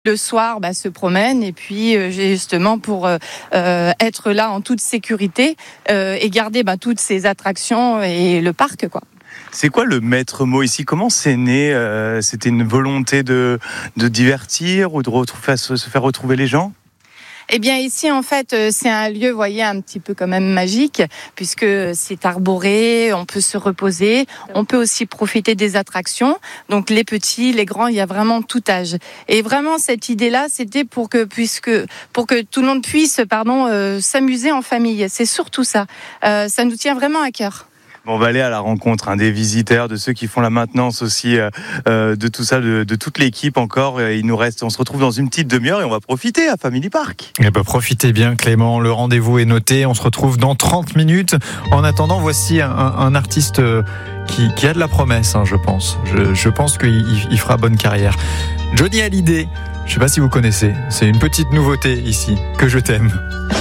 Le soir, se promène et puis justement pour être là en toute sécurité et garder toutes ces attractions et le parc, quoi. C'est quoi le maître mot ici ? Comment c'est né ? C'était une volonté de divertir ou de se faire retrouver les gens ? Eh bien ici en fait c'est un lieu, vous voyez, un petit peu quand même magique puisque c'est arboré, on peut se reposer, on peut aussi profiter des attractions. Donc les petits, les grands, il y a vraiment tout âge. Et vraiment cette idée-là, c'était pour que tout le monde puisse s'amuser en famille. C'est surtout ça. Ça nous tient vraiment à cœur. Bon, on va aller à la rencontre des visiteurs, de ceux qui font la maintenance aussi de tout ça, de toute l'équipe encore. On se retrouve dans une petite demi-heure et on va profiter à Family Park. Profitez bien Clément, le rendez-vous est noté, on se retrouve dans 30 minutes. En attendant, voici un artiste qui a de la promesse, je pense. Je pense qu'il fera bonne carrière. Johnny Hallyday, je ne sais pas si vous connaissez, c'est une petite nouveauté ici, Que je t'aime.